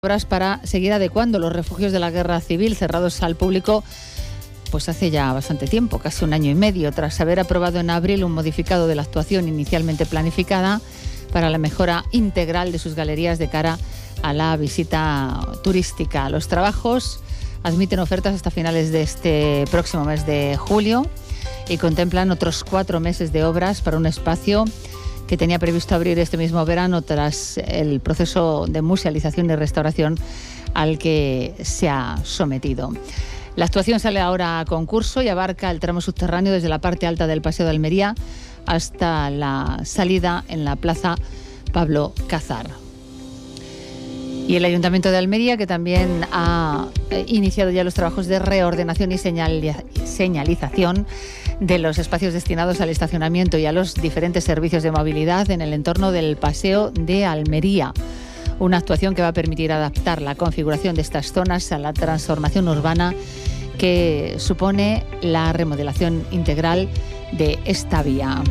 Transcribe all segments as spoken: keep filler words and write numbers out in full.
obras para seguir adecuando los refugios de la guerra civil cerrados al público pues hace ya bastante tiempo, casi un año y medio, tras haber aprobado en abril un modificado de la actuación inicialmente planificada para la mejora integral de sus galerías de cara a la visita turística. Los trabajos admiten ofertas hasta finales de este próximo mes de julio y contemplan otros cuatro meses de obras para un espacio que tenía previsto abrir este mismo verano tras el proceso de musealización y restauración al que se ha sometido. La actuación sale ahora a concurso y abarca el tramo subterráneo desde la parte alta del Paseo de Almería hasta la salida en la Plaza Pablo Cazar. Y el Ayuntamiento de Almería, que también ha iniciado ya los trabajos de reordenación y señalización de los espacios destinados al estacionamiento y a los diferentes servicios de movilidad en el entorno del Paseo de Almería. Una actuación que va a permitir adaptar la configuración de estas zonas a la transformación urbana que supone la remodelación integral de esta vía.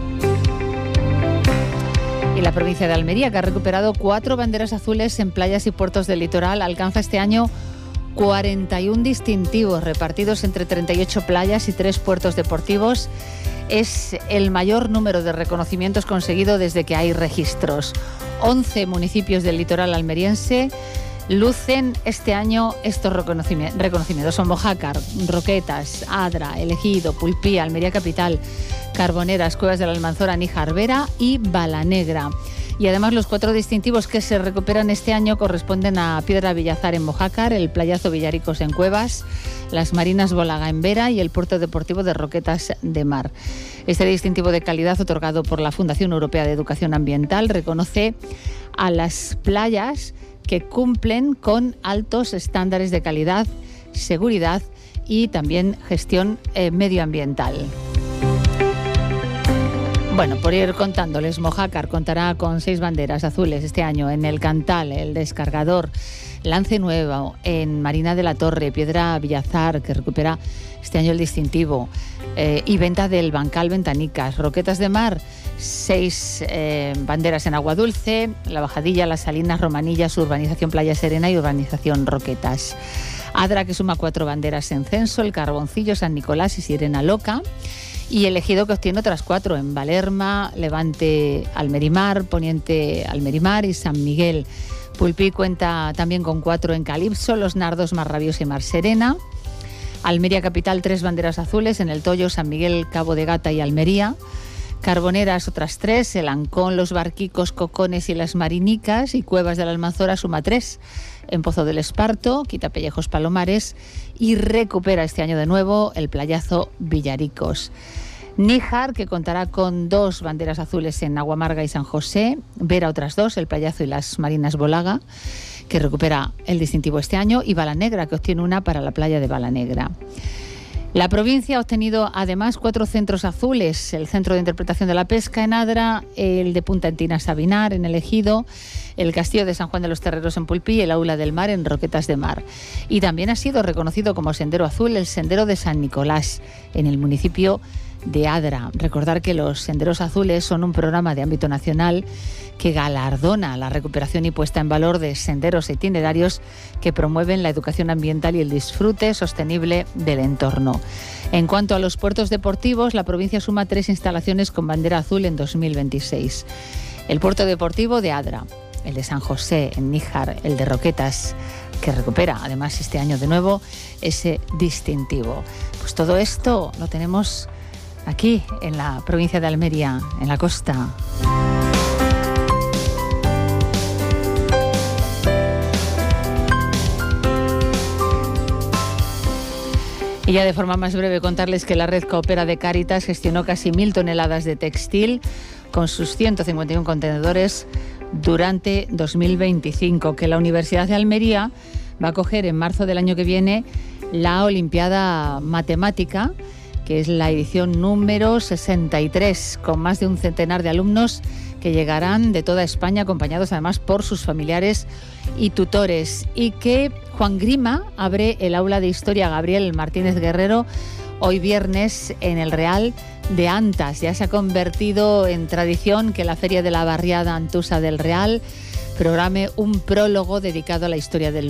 Y la provincia de Almería, que ha recuperado cuatro banderas azules en playas y puertos del litoral, alcanza este año cuarenta y un distintivos repartidos entre treinta y ocho playas y tres puertos deportivos. Es el mayor número de reconocimientos conseguido desde que hay registros. once municipios del litoral almeriense lucen este año estos reconocimientos. Son Mojácar, Roquetas, Adra, El Ejido, Pulpí, Almería Capital, Carboneras, Cuevas de la Almanzora, Níjar, Vera y Balanegra. Y además los cuatro distintivos que se recuperan este año corresponden a Piedra Villazar en Mojácar, el Playazo Villaricos en Cuevas, las Marinas Bólaga en Vera y el Puerto Deportivo de Roquetas de Mar. Este distintivo de calidad, otorgado por la Fundación Europea de Educación Ambiental, reconoce a las playas que cumplen con altos estándares de calidad, seguridad y también gestión eh, medioambiental. Bueno, por ir contándoles, Mojácar contará con seis banderas azules este año en el Cantal, el Descargador, Lance Nuevo, en Marina de la Torre, Piedra Villazar, que recupera este año el distintivo, eh, y Venta del Bancal Ventanicas, Roquetas de Mar, seis eh, banderas en Agua Dulce, La Bajadilla, Las Salinas, Romanillas, Urbanización Playa Serena y Urbanización Roquetas. Adra, que suma cuatro banderas en Censo, El Carboncillo, San Nicolás y Sirena Loca. Y El Ejido, que obtiene otras cuatro en Valerma, Levante Almerimar, Poniente Almerimar y San Miguel. Pulpí cuenta también con cuatro en Calipso, Los Nardos, Mar Rabiosa y Mar Serena. Almería Capital, tres banderas azules en El Toyo, San Miguel, Cabo de Gata y Almería. Carboneras, otras tres, El Ancón, Los Barquicos, Cocones y Las Marinicas. Y Cuevas de la Almanzora suma tres en Pozo del Esparto, Quitapellejos, Palomares, y recupera este año de nuevo el Playazo Villaricos. Níjar, que contará con dos banderas azules en Aguamarga y San José. Vera, otras dos, el Playazo y las Marinas Bólaga, que recupera el distintivo este año. Y Balanegra, que obtiene una para la playa de Balanegra. La provincia ha obtenido además cuatro centros azules: el Centro de Interpretación de la Pesca en Adra, el de Punta Entina Sabinar en El Ejido, el Castillo de San Juan de los Terreros en Pulpí y el Aula del Mar en Roquetas de Mar. Y también ha sido reconocido como Sendero Azul el Sendero de San Nicolás en el municipio de Adra. Recordar que los Senderos Azules son un programa de ámbito nacional que galardona la recuperación y puesta en valor de senderos e itinerarios que promueven la educación ambiental y el disfrute sostenible del entorno. En cuanto a los puertos deportivos, la provincia suma tres instalaciones con bandera azul en dos mil veintiséis. El Puerto Deportivo de Adra, el de San José en Níjar, el de Roquetas, que recupera además este año de nuevo ese distintivo. Pues todo esto lo tenemos aquí en la provincia de Almería, en la costa. Y ya de forma más breve contarles que la red Coopera de Cáritas gestionó casi mil toneladas de textil con sus ciento cincuenta y uno contenedores durante dos mil veinticinco, que la Universidad de Almería va a acoger en marzo del año que viene la Olimpiada Matemática, que es la edición número sesenta y tres, con más de un centenar de alumnos que llegarán de toda España, acompañados además por sus familiares y tutores, y que Juan Grima abre el aula de Historia Gabriel Martínez Guerrero hoy viernes en el Real de Antas. Ya se ha convertido en tradición que la Feria de la Barriada Antusa del Real programe un prólogo dedicado a la historia del